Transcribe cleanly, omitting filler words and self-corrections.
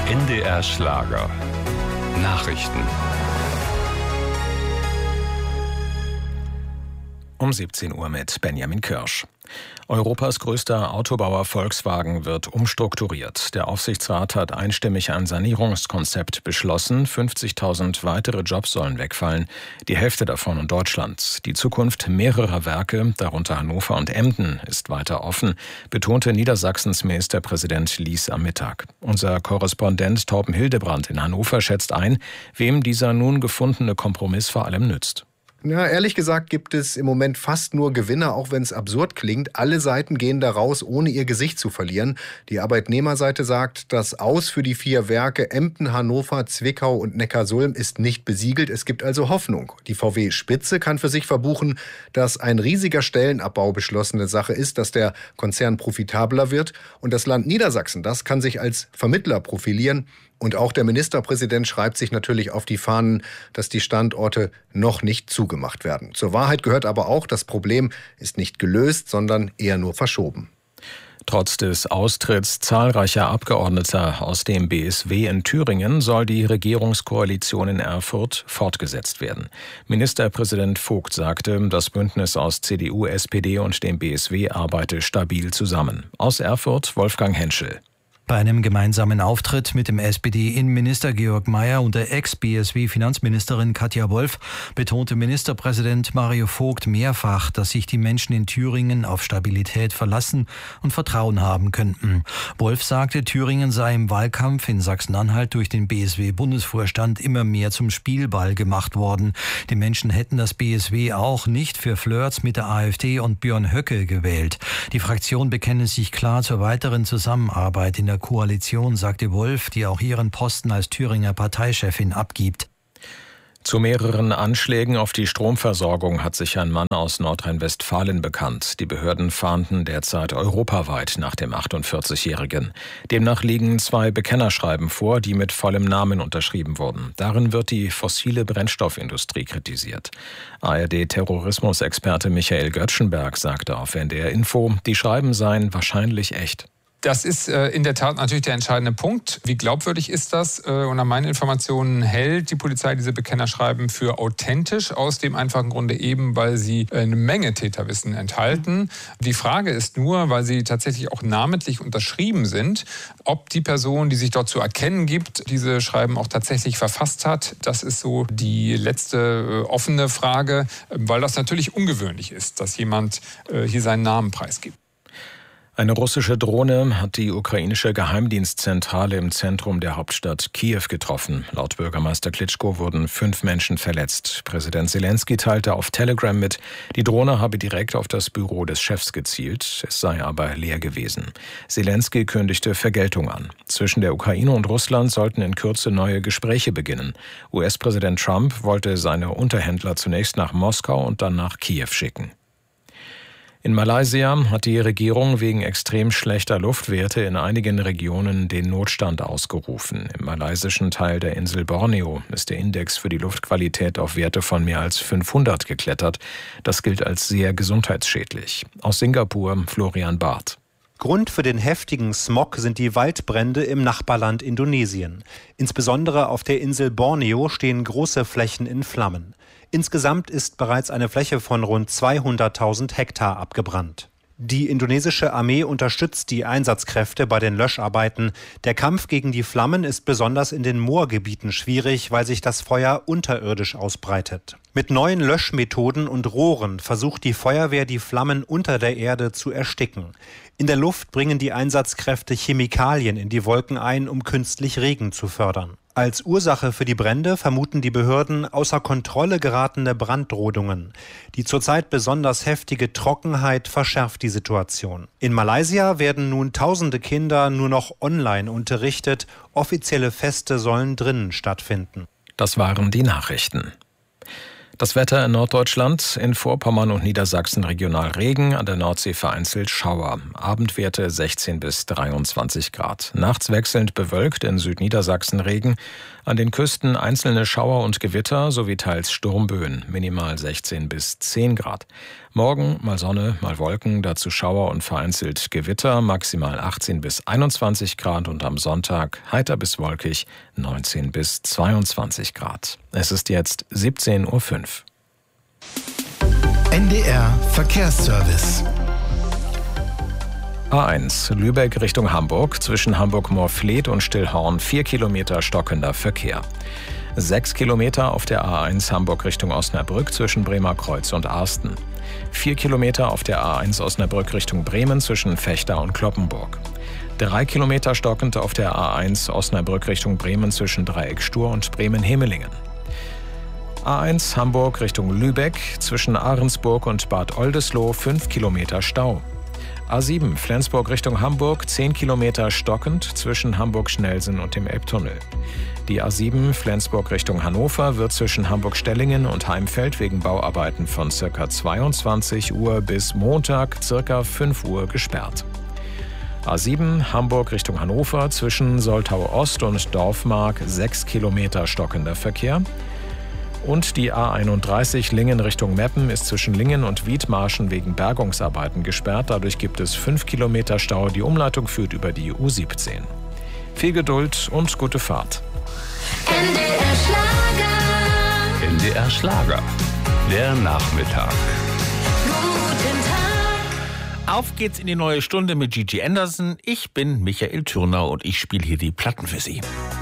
NDR Schlager. Nachrichten. Um 17 Uhr mit Benjamin Kirsch. Europas größter Autobauer Volkswagen wird umstrukturiert. Der Aufsichtsrat hat einstimmig ein Sanierungskonzept beschlossen. 50.000 weitere Jobs sollen wegfallen, die Hälfte davon in Deutschland. Die Zukunft mehrerer Werke, darunter Hannover und Emden, ist weiter offen, betonte Niedersachsens Ministerpräsident Lies am Mittag. Unser Korrespondent Torben Hildebrand in Hannover schätzt ein, wem dieser nun gefundene Kompromiss vor allem nützt. Ja, ehrlich gesagt gibt es im Moment fast nur Gewinner, auch wenn es absurd klingt. Alle Seiten gehen da raus, ohne ihr Gesicht zu verlieren. Die Arbeitnehmerseite sagt, das Aus für die 4 Werke Emden, Hannover, Zwickau und Neckarsulm ist nicht besiegelt. Es gibt also Hoffnung. Die VW-Spitze kann für sich verbuchen, dass ein riesiger Stellenabbau beschlossene Sache ist, dass der Konzern profitabler wird. Und das Land Niedersachsen, das kann sich als Vermittler profilieren. Und auch der Ministerpräsident schreibt sich natürlich auf die Fahnen, dass die Standorte noch nicht zugemacht werden. Zur Wahrheit gehört aber auch, das Problem ist nicht gelöst, sondern eher nur verschoben. Trotz des Austritts zahlreicher Abgeordneter aus dem BSW in Thüringen soll die Regierungskoalition in Erfurt fortgesetzt werden. Ministerpräsident Vogt sagte, das Bündnis aus CDU, SPD und dem BSW arbeite stabil zusammen. Aus Erfurt Wolfgang Henschel. Bei einem gemeinsamen Auftritt mit dem SPD-Innenminister Georg Mayer und der Ex-BSW-Finanzministerin Katja Wolf betonte Ministerpräsident Mario Vogt mehrfach, dass sich die Menschen in Thüringen auf Stabilität verlassen und Vertrauen haben könnten. Wolf sagte, Thüringen sei im Wahlkampf in Sachsen-Anhalt durch den BSW-Bundesvorstand immer mehr zum Spielball gemacht worden. Die Menschen hätten das BSW auch nicht für Flirts mit der AfD und Björn Höcke gewählt. Die Fraktion bekenne sich klar zur weiteren Zusammenarbeit in der Koalition, sagte Wolf, die auch ihren Posten als Thüringer Parteichefin abgibt. Zu mehreren Anschlägen auf die Stromversorgung hat sich ein Mann aus Nordrhein-Westfalen bekannt. Die Behörden fahnden derzeit europaweit nach dem 48-Jährigen. Demnach liegen 2 Bekennerschreiben vor, die mit vollem Namen unterschrieben wurden. Darin wird die fossile Brennstoffindustrie kritisiert. ARD-Terrorismusexperte Michael Göttschenberg sagte auf NDR Info, die Schreiben seien wahrscheinlich echt. Das ist in der Tat natürlich der entscheidende Punkt. Wie glaubwürdig ist das? Und nach meinen Informationen hält die Polizei diese Bekennerschreiben für authentisch, aus dem einfachen Grunde eben, weil sie eine Menge Täterwissen enthalten. Die Frage ist nur, weil sie tatsächlich auch namentlich unterschrieben sind, ob die Person, die sich dort zu erkennen gibt, diese Schreiben auch tatsächlich verfasst hat. Das ist so die letzte offene Frage, weil das natürlich ungewöhnlich ist, dass jemand hier seinen Namen preisgibt. Eine russische Drohne hat die ukrainische Geheimdienstzentrale im Zentrum der Hauptstadt Kiew getroffen. Laut Bürgermeister Klitschko wurden 5 Menschen verletzt. Präsident Selenskyj teilte auf Telegram mit, die Drohne habe direkt auf das Büro des Chefs gezielt, es sei aber leer gewesen. Selenskyj kündigte Vergeltung an. Zwischen der Ukraine und Russland sollten in Kürze neue Gespräche beginnen. US-Präsident Trump wollte seine Unterhändler zunächst nach Moskau und dann nach Kiew schicken. In Malaysia hat die Regierung wegen extrem schlechter Luftwerte in einigen Regionen den Notstand ausgerufen. Im malaysischen Teil der Insel Borneo ist der Index für die Luftqualität auf Werte von mehr als 500 geklettert. Das gilt als sehr gesundheitsschädlich. Aus Singapur Florian Barth. Grund für den heftigen Smog sind die Waldbrände im Nachbarland Indonesien. Insbesondere auf der Insel Borneo stehen große Flächen in Flammen. Insgesamt ist bereits eine Fläche von rund 200.000 Hektar abgebrannt. Die indonesische Armee unterstützt die Einsatzkräfte bei den Löscharbeiten. Der Kampf gegen die Flammen ist besonders in den Moorgebieten schwierig, weil sich das Feuer unterirdisch ausbreitet. Mit neuen Löschmethoden und Rohren versucht die Feuerwehr, die Flammen unter der Erde zu ersticken. In der Luft bringen die Einsatzkräfte Chemikalien in die Wolken ein, um künstlich Regen zu fördern. Als Ursache für die Brände vermuten die Behörden außer Kontrolle geratene Brandrodungen. Die zurzeit besonders heftige Trockenheit verschärft die Situation. In Malaysia werden nun tausende Kinder nur noch online unterrichtet. Offizielle Feste sollen drinnen stattfinden. Das waren die Nachrichten. Das Wetter in Norddeutschland, in Vorpommern und Niedersachsen regional Regen, an der Nordsee vereinzelt Schauer. Abendwerte 16 bis 23 Grad. Nachts wechselnd bewölkt, in Südniedersachsen Regen. An den Küsten einzelne Schauer und Gewitter sowie teils Sturmböen, minimal 16 bis 10 Grad. Morgen mal Sonne, mal Wolken, dazu Schauer und vereinzelt Gewitter, maximal 18 bis 21 Grad und am Sonntag heiter bis wolkig, 19 bis 22 Grad. Es ist jetzt 17:05 Uhr. NDR Verkehrsservice. A1 Lübeck Richtung Hamburg, zwischen Hamburg-Moorfleet und Stillhorn 4 Kilometer stockender Verkehr. 6 Kilometer auf der A1 Hamburg Richtung Osnabrück zwischen Bremerkreuz und Arsten. 4 Kilometer auf der A1 Osnabrück Richtung Bremen zwischen Vechta und Cloppenburg. 3 Kilometer stockend auf der A1 Osnabrück Richtung Bremen zwischen Dreieck Stur und Bremen-Hemelingen. A1 Hamburg Richtung Lübeck zwischen Ahrensburg und Bad Oldesloe 5 Kilometer Stau. A7 Flensburg Richtung Hamburg 10 Kilometer stockend zwischen Hamburg-Schnellsen und dem Elbtunnel. Die A7 Flensburg Richtung Hannover wird zwischen Hamburg-Stellingen und Heimfeld wegen Bauarbeiten von ca. 22 Uhr bis Montag ca. 5 Uhr gesperrt. A7 Hamburg Richtung Hannover zwischen Soltau Ost und Dorfmark 6 Kilometer stockender Verkehr. Und die A31 Lingen Richtung Meppen ist zwischen Lingen und Wiedmarschen wegen Bergungsarbeiten gesperrt. Dadurch gibt es 5 Kilometer Stau. Die Umleitung führt über die U17. Viel Geduld und gute Fahrt. NDR Schlager. NDR Schlager. Der Nachmittag. Guten Tag. Auf geht's in die neue Stunde mit Gigi Anderson. Ich bin Michael Thürner und ich spiele hier die Platten für Sie.